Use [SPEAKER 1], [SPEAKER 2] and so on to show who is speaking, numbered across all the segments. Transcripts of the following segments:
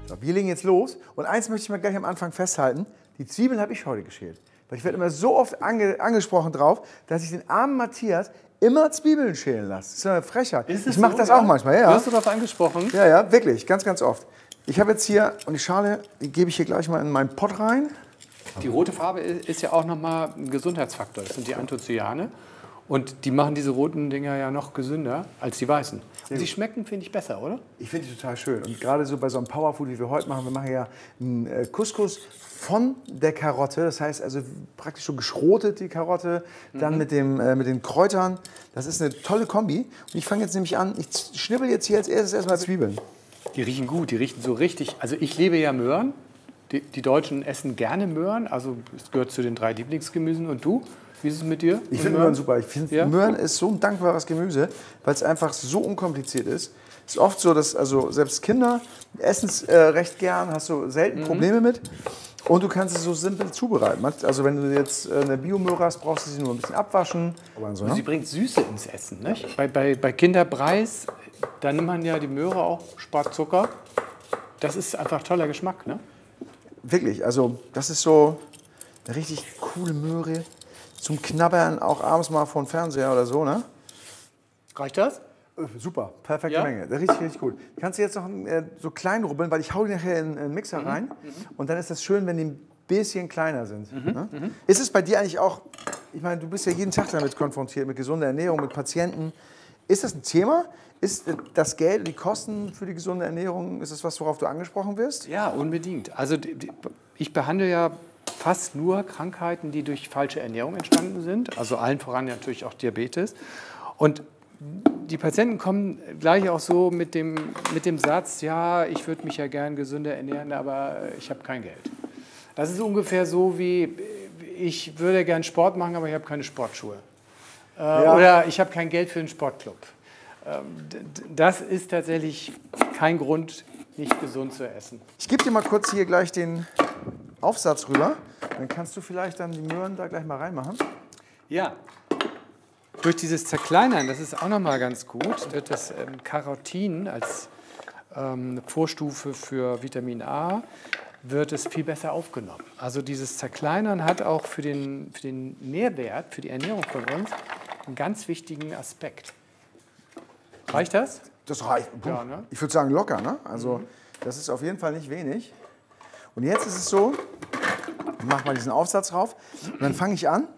[SPEAKER 1] So, wir legen jetzt los. Und eins möchte ich mal gleich am Anfang festhalten. Die Zwiebeln habe ich heute geschält. Weil ich werde immer so oft angesprochen drauf, dass ich den armen Matthias immer Zwiebeln schälen lasse. Das ist eine Frechheit. Ich mache das auch manchmal. Ja.
[SPEAKER 2] Wirst du darauf angesprochen?
[SPEAKER 1] Ja, ja, wirklich. Ganz, ganz oft. Ich habe jetzt hier, und die Schale, die gebe ich hier gleich mal in meinen Pott rein.
[SPEAKER 2] Die rote Farbe ist ja auch nochmal ein Gesundheitsfaktor. Das sind die Anthocyane. Und die machen diese roten Dinger ja noch gesünder als die weißen. Und sie schmecken, finde ich, besser, oder?
[SPEAKER 1] Ich finde die total schön. Und gerade so bei so einem Powerfood, wie wir heute machen, wir machen ja einen Couscous von der Karotte. Das heißt also praktisch so geschrotet, die Karotte, dann mit den Kräutern. Das ist eine tolle Kombi. Und ich fange jetzt nämlich an, ich schnibbel jetzt hier als erstes erstmal Zwiebeln.
[SPEAKER 2] Die riechen gut, die riechen so richtig. Also ich liebe ja Möhren. Die Deutschen essen gerne Möhren. Also es gehört zu den 3 Lieblingsgemüsen. Und du? Wie ist es mit dir?
[SPEAKER 1] Ich finde Möhren super. Ich finde, Möhren ist so ein dankbares Gemüse, weil es einfach so unkompliziert ist. Es ist oft so, dass also selbst Kinder essen es recht gern, hast du selten Probleme mit. Und du kannst es so simpel zubereiten. Also wenn du jetzt eine Biomöhre hast, brauchst du sie nur ein bisschen abwaschen.
[SPEAKER 2] So, sie bringt Süße ins Essen. Nicht? Bei Kinderbreis, da nimmt man ja die Möhre auch, spart Zucker. Das ist einfach toller Geschmack, ne?
[SPEAKER 1] Wirklich, also das ist so eine richtig coole Möhre. Zum Knabbern, auch abends mal vor dem Fernseher oder so, ne?
[SPEAKER 2] Reicht das?
[SPEAKER 1] Super, perfekte Menge. Richtig, richtig gut. Kannst du jetzt noch so klein rubbeln, weil ich hau die nachher in den Mixer rein. Und dann ist das schön, wenn die ein bisschen kleiner sind. Ne? Ist es bei dir eigentlich auch, ich meine, du bist ja jeden Tag damit konfrontiert, mit gesunder Ernährung, mit Patienten. Ist das ein Thema? Ist das Geld und die Kosten für die gesunde Ernährung, ist das was, worauf du angesprochen wirst?
[SPEAKER 2] Ja, unbedingt. Also ich behandle ja fast nur Krankheiten, die durch falsche Ernährung entstanden sind. Also allen voran natürlich auch Diabetes. Und die Patienten kommen gleich auch so mit dem Satz, ja, ich würde mich ja gern gesünder ernähren, aber ich habe kein Geld. Das ist ungefähr so wie, ich würde gern Sport machen, aber ich habe keine Sportschuhe. Oder ich habe kein Geld für einen Sportclub. Das ist tatsächlich kein Grund, nicht gesund zu essen.
[SPEAKER 1] Ich gebe dir mal kurz hier gleich den Aufsatz rüber. Dann kannst du vielleicht dann die Möhren da gleich mal reinmachen.
[SPEAKER 2] Ja. Durch dieses Zerkleinern, das ist auch nochmal ganz gut, wird das Carotin als Vorstufe für Vitamin A, wird es viel besser aufgenommen. Also dieses Zerkleinern hat auch für den Nährwert, für die Ernährung von uns, einen ganz wichtigen Aspekt. Reicht das?
[SPEAKER 1] Das reicht. Ja, ne? Ich würde sagen locker, ne? Also das ist auf jeden Fall nicht wenig. Und jetzt ist es so, ich mache mal diesen Aufsatz drauf und dann fange ich an.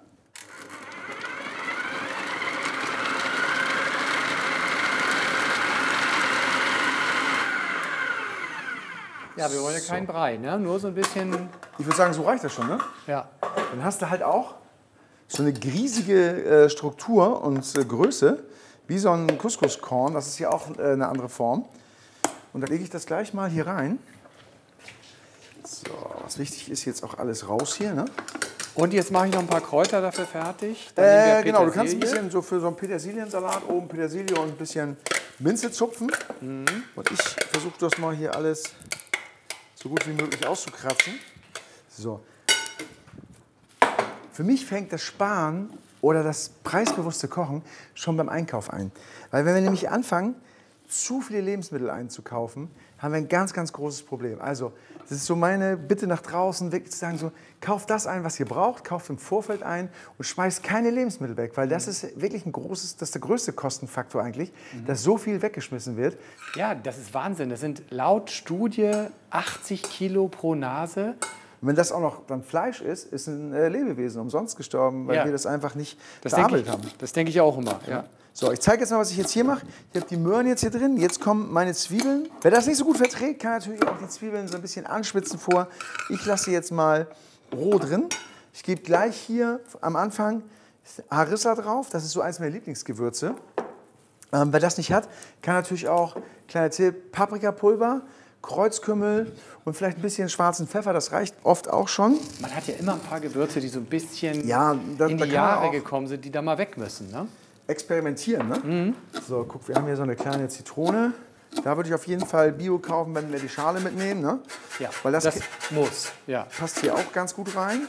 [SPEAKER 2] Ja, wir wollen ja keinen Brei, ne? Nur so ein bisschen.
[SPEAKER 1] Ich würde sagen, so reicht das schon, ne?
[SPEAKER 2] Ja.
[SPEAKER 1] Dann hast du halt auch so eine riesige Struktur und Größe, wie so ein Couscous-Korn. Das ist ja auch eine andere Form. Und dann lege ich das gleich mal hier rein. So, was wichtig ist, jetzt auch alles raus hier, ne?
[SPEAKER 2] Und jetzt mache ich noch ein paar Kräuter dafür fertig.
[SPEAKER 1] Genau, du kannst ein bisschen so für so einen Petersiliensalat oben Petersilie und ein bisschen Minze zupfen. Und ich versuche das mal hier alles so gut wie möglich auszukratzen. So. Für mich fängt das Sparen oder das preisbewusste Kochen schon beim Einkauf ein. Weil wenn wir nämlich anfangen, zu viele Lebensmittel einzukaufen, haben wir ein ganz, ganz großes Problem. Also, das ist so meine Bitte nach draußen, wirklich zu sagen, so, kauft das ein, was ihr braucht, kauft im Vorfeld ein und schmeißt keine Lebensmittel weg, weil das ist wirklich das ist der größte Kostenfaktor eigentlich, dass so viel weggeschmissen wird.
[SPEAKER 2] Ja, das ist Wahnsinn. Das sind laut Studie 80 Kilo pro Nase.
[SPEAKER 1] Und wenn das auch noch dann Fleisch ist ein Lebewesen umsonst gestorben, weil wir das einfach nicht verarbeitet haben.
[SPEAKER 2] Das denke ich auch immer, ja.
[SPEAKER 1] So, ich zeige jetzt mal, was ich jetzt hier mache. Ich habe die Möhren jetzt hier drin. Jetzt kommen meine Zwiebeln. Wer das nicht so gut verträgt, kann natürlich auch die Zwiebeln so ein bisschen anschwitzen vor. Ich lasse sie jetzt mal roh drin. Ich gebe gleich hier am Anfang Harissa drauf. Das ist so eins meiner Lieblingsgewürze. Wer das nicht hat, kann natürlich auch, kleiner Tipp, Paprikapulver, Kreuzkümmel und vielleicht ein bisschen schwarzen Pfeffer. Das reicht oft auch schon.
[SPEAKER 2] Man hat ja immer ein paar Gewürze, die so ein bisschen in die Jahre gekommen sind, die da mal weg müssen, ne?
[SPEAKER 1] Experimentieren, ne? So, guck, wir haben hier so eine kleine Zitrone. Da würde ich auf jeden Fall Bio kaufen, wenn wir die Schale mitnehmen, ne?
[SPEAKER 2] Ja,
[SPEAKER 1] weil das
[SPEAKER 2] muss. Ja.
[SPEAKER 1] Passt hier auch ganz gut rein.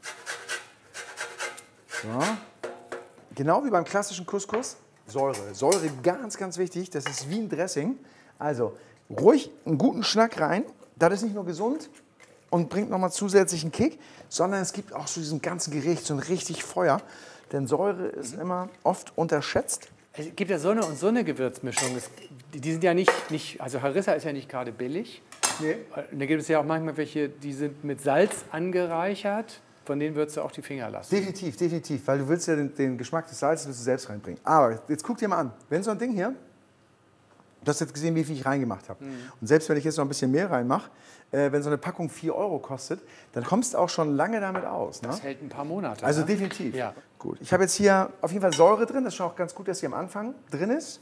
[SPEAKER 1] So. Genau wie beim klassischen Couscous. Säure. Säure ganz, ganz wichtig. Das ist wie ein Dressing. Also ruhig einen guten Schnack rein. das ist nicht nur gesund und bringt nochmal zusätzlichen Kick, sondern es gibt auch zu diesem ganzen Gericht so ein richtig Feuer. Denn Säure ist immer oft unterschätzt.
[SPEAKER 2] Es gibt ja so eine und so eine Gewürzmischung. Die sind ja nicht, also Harissa ist ja nicht gerade billig.
[SPEAKER 1] Nee.
[SPEAKER 2] Und da gibt es ja auch manchmal welche, die sind mit Salz angereichert. Von denen würdest du auch die Finger lassen.
[SPEAKER 1] Definitiv, definitiv. Weil du willst ja den Geschmack des Salzes willst du selbst reinbringen. Aber jetzt guck dir mal an. Wenn so ein Ding hier, du hast jetzt gesehen, wie viel ich reingemacht habe. Und selbst wenn ich jetzt noch ein bisschen mehr reinmache, wenn so eine Packung 4 € kostet, dann kommst du auch schon lange damit aus. Ne?
[SPEAKER 2] Das hält ein paar Monate.
[SPEAKER 1] Also
[SPEAKER 2] ne?
[SPEAKER 1] definitiv.
[SPEAKER 2] Ja.
[SPEAKER 1] Gut. Ich habe jetzt hier auf jeden Fall Säure drin. Das ist schon auch ganz gut, dass sie am Anfang drin ist.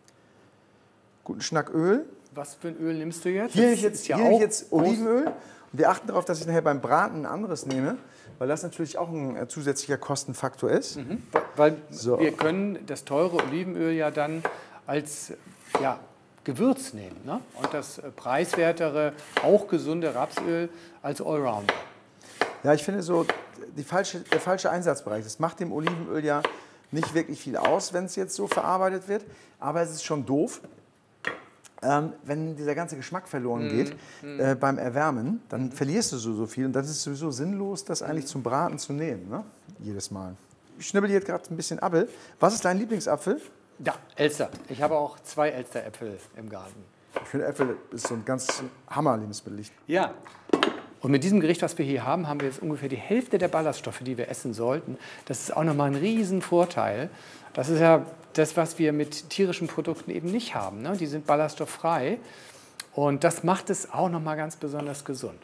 [SPEAKER 1] Guten Schnack Öl.
[SPEAKER 2] Was für ein Öl nimmst du jetzt?
[SPEAKER 1] Hier nehme ich jetzt Olivenöl. Und wir achten darauf, dass ich nachher beim Braten ein anderes nehme, weil das natürlich auch ein zusätzlicher Kostenfaktor ist.
[SPEAKER 2] Weil
[SPEAKER 1] So.
[SPEAKER 2] wir können das teure Olivenöl ja dann als Gewürz nehmen. Ne? Und das preiswertere, auch gesunde Rapsöl als Allrounder.
[SPEAKER 1] Ja, ich finde so, der falsche Einsatzbereich, das macht dem Olivenöl ja nicht wirklich viel aus, wenn es jetzt so verarbeitet wird. Aber es ist schon doof, wenn dieser ganze Geschmack verloren geht beim Erwärmen, dann verlierst du so viel. Und das ist sowieso sinnlos, das eigentlich zum Braten zu nehmen, ne? Jedes Mal. Ich schnibbel hier gerade ein bisschen Apfel. Was ist dein Lieblingsapfel?
[SPEAKER 2] Ja, Elster. Ich habe auch 2 Elsteräpfel im Garten.
[SPEAKER 1] Ich finde, Äpfel ist so ein ganz Hammer-Lebensmittel.
[SPEAKER 2] Ja. Und mit diesem Gericht, was wir hier haben, haben wir jetzt ungefähr die Hälfte der Ballaststoffe, die wir essen sollten. Das ist auch nochmal ein Riesenvorteil. Das ist ja das, was wir mit tierischen Produkten eben nicht haben. Ne? Die sind ballaststofffrei. Und das macht es auch nochmal ganz besonders gesund.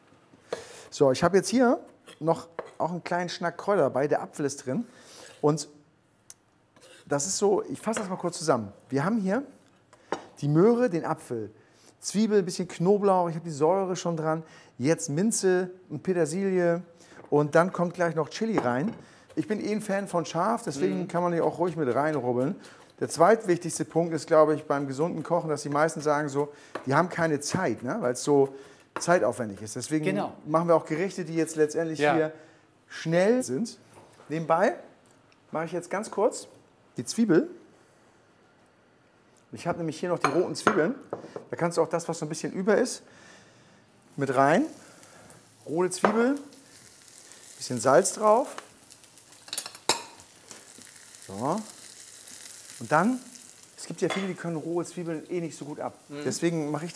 [SPEAKER 1] So, ich habe jetzt hier noch auch einen kleinen Schnack Kräuter dabei. Der Apfel ist drin. Und das ist so, ich fasse das mal kurz zusammen. Wir haben hier die Möhre, den Apfel, Zwiebel, ein bisschen Knoblauch, ich habe die Säure schon dran, jetzt Minze und Petersilie und dann kommt gleich noch Chili rein. Ich bin eh ein Fan von scharf, deswegen kann man die auch ruhig mit reinrubbeln. Der zweitwichtigste Punkt ist, glaube ich, beim gesunden Kochen, dass die meisten sagen so, die haben keine Zeit, ne? Weil es so zeitaufwendig ist. Deswegen machen wir auch Gerichte, die jetzt letztendlich hier schnell sind. Nebenbei mache ich jetzt ganz kurz die Zwiebel. Ich habe nämlich hier noch die roten Zwiebeln. Da kannst du auch das, was so ein bisschen über ist, mit rein. Rote Zwiebel, bisschen Salz drauf. So. Und dann, es gibt ja viele, die können rohe Zwiebeln eh nicht so gut ab. Deswegen mache ich